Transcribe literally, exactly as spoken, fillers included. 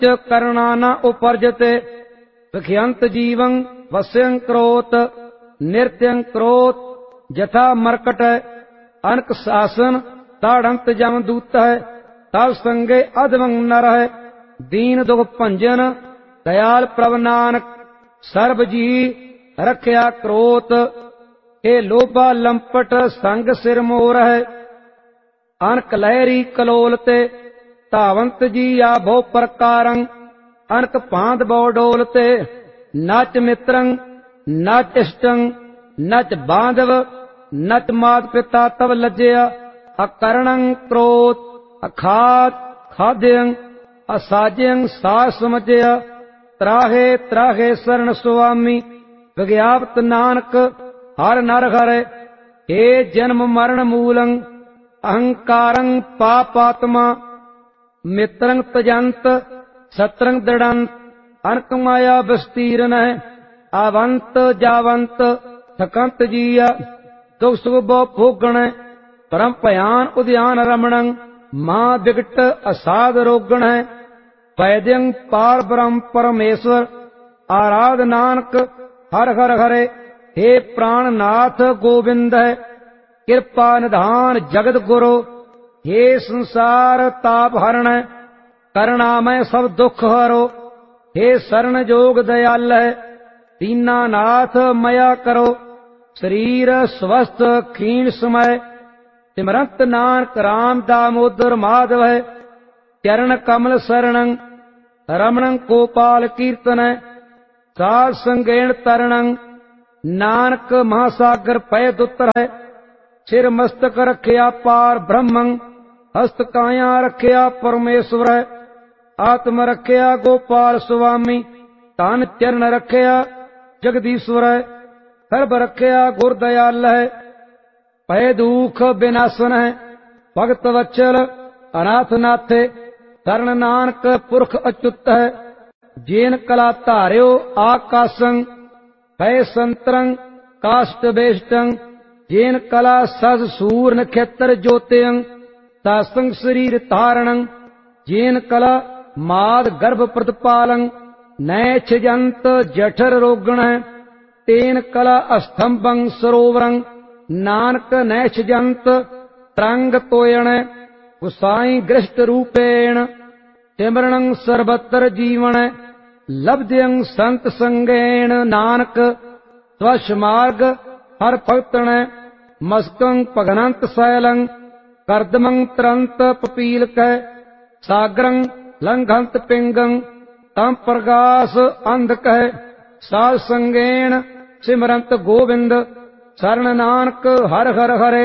च करना न उपरजते विख्यंत जीवं वस्यं क्रोत नित्यं क्रोत जथा मरकट अनक शासन ताड़ंत जम दूत है तब संगे अधमं नर है दीन दुख भंजन दयाल प्रभ नानक सर्ब जी रखया क्रोत ए लोभा लंपट संग सिर मोर है अनक लहरी कलोलते धावंत जी आ बहु प्रकारं अनक भांत बहु डोलते नच मित्रं नच इष्टं नच बांधव नच मात पिता तब लज्जया अकरणं क्रोध अखात खाद्यं असाज्यं सास समझया त्राहे त्राहे शरण स्वामी विज्ञापत नानक हर नर हरे हे जन्म मरण मूलं अहंकारं पापात्मा मित्रं तजंत शत्रं दृढ़ंत अनक माया विस्तीर्ण है आवंत जावंत थकंत जीया दुख सुख बहु भोगण परम भयान उद्यान रमणं महा विकट असाध रोगण है वैद्यं पार ब्रह्म परमेश्वर आराध नानक हर हर हरे हे प्राणनाथ गोविंद है कृपा निधान जगत गुरु हे संसार ताप हरण करुणामय सब दुख हरो हे शरण जोग दयाल है दीनानाथ मया करो शरीर स्वस्थ क्षीण समय सिमरंत नानक राम दामोदर माधव है चरण कमल शरणं रमणं गोपाल कीर्तन साध संगेण तरणं नानक महासागर पय दुतर है सिर मस्तक रखया पार ब्रह्मं हस्त काया रखया परमेश्वर है आत्म रखया गोपाल स्वामी तान चरण रखया जगदीश्वर है सर्व रखया गुरदयाल है भय दुख विनाशन है भगत वत्सल अनाथ नाथे शरण नानक पुरख अच्युत है जेन कला धार्यो आकाशं भय संतरं काष्ट बेष्टं जेन कला सज सूर नक्षत्र ज्योतियं तासंग शरीर धारणं जेन कला माद गर्भ प्रतिपालं नैछ जंत जठर रोगण तेन कला अस्तंभं सरोवरं नानक नैछ जंत तरंग तोयण गुसाई गृष्ट रूपेण सिमरणं सर्वत्र जीवन लब्ध्यं संत संगेण नानक स्वश मार्ग हर भक्तण मस्कं पघनंत शैलं कर्दमं तरंत पपीलक सागरं लंघंत पिंगं तम प्रगास अंधक साध संगेण सिमरंत गोविंद शरण नानक हर हर हरे